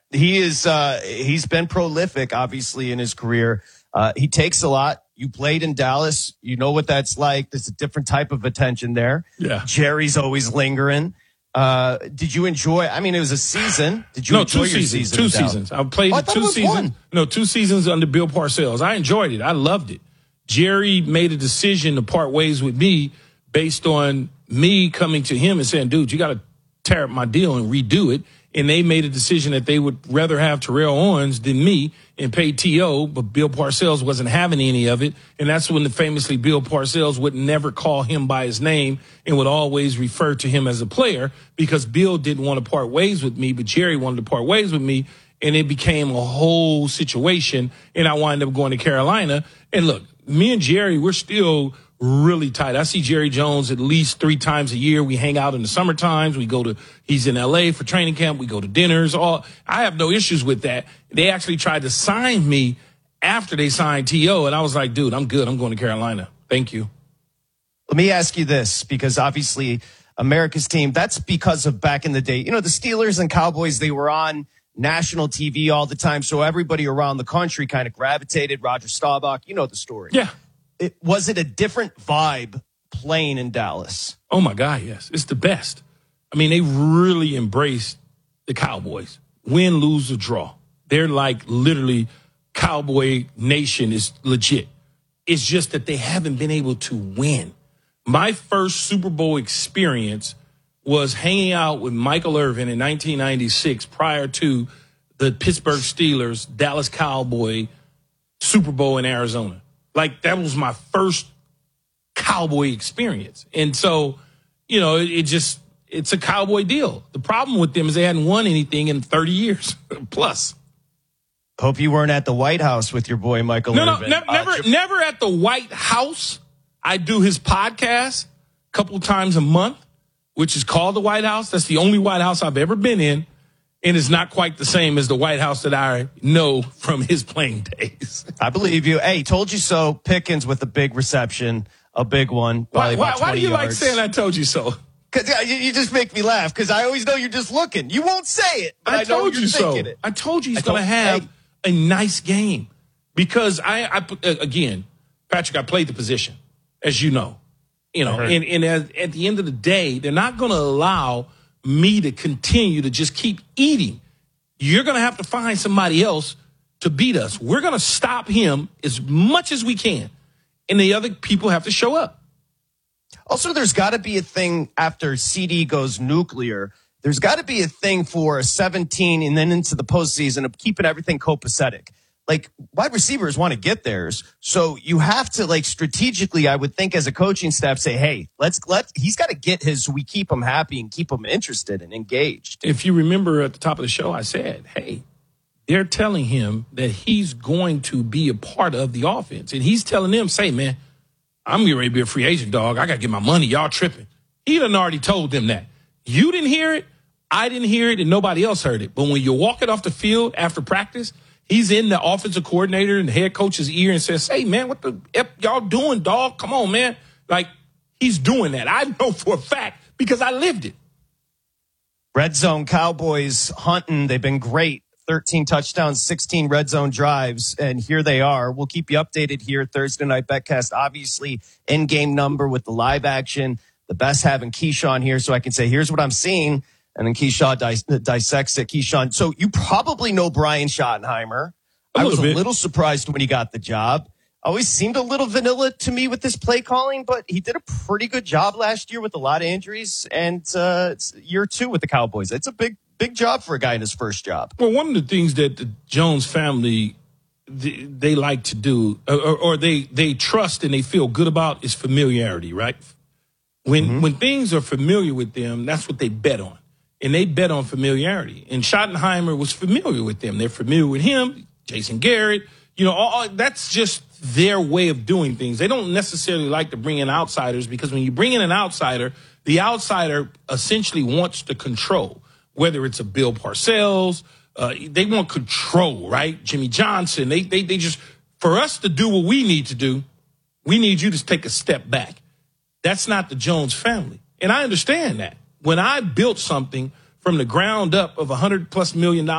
He is. He's been prolific, obviously, in his career. He takes a lot. You played in Dallas. You know what that's like. There's a different type of attention there. Yeah. Jerry's always lingering. Did you enjoy? I mean, it was a season. Did you enjoy your season? Two seasons. I played 2 seasons. No, 2 seasons under Bill Parcells. I enjoyed it. I loved it. Jerry made a decision to part ways with me based on me coming to him and saying, dude, you got to tear up my deal and redo it. And they made a decision that they would rather have Terrell Owens than me and pay T.O., but Bill Parcells wasn't having any of it. And that's when famously Bill Parcells would never call him by his name and would always refer to him as a player because Bill didn't want to part ways with me, but Jerry wanted to part ways with me. And it became a whole situation. And I wound up going to Carolina. And look, me and Jerry, we're still really tight. I see Jerry Jones at least 3 times a year. We hang out in the summer times. He's in LA for training camp. We go to dinners. I have no issues with that. They actually tried to sign me after they signed T.O. And I was like, dude, I'm good. I'm going to Carolina. Thank you. Let me ask you this, because obviously America's team, that's because of back in the day, the Steelers and Cowboys, they were on national TV all the time. So everybody around the country kind of gravitated. Roger Staubach, you know the story. Yeah. Was it a different vibe playing in Dallas? Oh, my God, yes. It's the best. I mean, they really embraced the Cowboys. Win, lose, or draw. They're like literally Cowboy Nation is legit. It's just that they haven't been able to win. My first Super Bowl experience was hanging out with Michael Irvin in 1996 prior to the Pittsburgh Steelers, Dallas Cowboy Super Bowl in Arizona. Like, that was my first Cowboy experience. And so, it's a Cowboy deal. The problem with them is they hadn't won anything in 30 years plus. Hope you weren't at the White House with your boy Michael Irvin. Never at the White House. I do his podcast a couple times a month, which is called the White House. That's the only White House I've ever been in. And it's not quite the same as the White House that I know from his playing days. I believe you. Hey, told you so. Pickens with a big reception, a big one. Why do you like saying I told you so? Because you just make me laugh because I always know you're just looking. You won't say it, but I know told you're you so. thinking it. I told you he's going to have a nice game because again, Patrick, I played the position, as you know. And at the end of the day, they're not going to allow me to continue to just keep eating. You're going to have to find somebody else to beat us. We're going to stop him as much as we can. And the other people have to show up. Also, there's got to be a thing after CD goes nuclear. There's got to be a thing for a 17 and then into the postseason of keeping everything copacetic. Like, wide receivers want to get theirs. So you have to, strategically, I would think as a coaching staff, say, hey, he's got to get his so we keep him happy and keep him interested and engaged. If you remember at the top of the show, I said, hey, they're telling him that he's going to be a part of the offense. And he's telling them, say, man, I'm getting ready to be a free agent, dog. I got to get my money. Y'all tripping. He done already told them that. You didn't hear it. I didn't hear it. And nobody else heard it. But when you're walking off the field after practice, he's in the offensive coordinator and the head coach's ear and says, hey, man, what the F y'all doing, dog? Come on, man. He's doing that. I know for a fact because I lived it. Red Zone Cowboys hunting. They've been great. 13 touchdowns, 16 red zone drives, and here they are. We'll keep you updated here. Thursday Night Betcast, obviously, in-game number with the live action. The best having Keyshawn here so I can say, here's what I'm seeing. And then Keyshawn dissects it. Keyshawn, so you probably know Brian Schottenheimer. I was a little surprised when he got the job. Always seemed a little vanilla to me with this play calling, but he did a pretty good job last year with a lot of injuries. And it's year 2 with the Cowboys. It's a big job for a guy in his first job. Well, one of the things that the Jones family, they like to do, or they trust and they feel good about is familiarity, right? When things are familiar with them, that's what they bet on. And they bet on familiarity. And Schottenheimer was familiar with them. They're familiar with him, Jason Garrett. That's just their way of doing things. They don't necessarily like to bring in outsiders because when you bring in an outsider, the outsider essentially wants to control. Whether it's a Bill Parcells, they want control, right? Jimmy Johnson, they just, for us to do what we need to do, we need you to take a step back. That's not the Jones family. And I understand that. When I built something from the ground up of $100+ million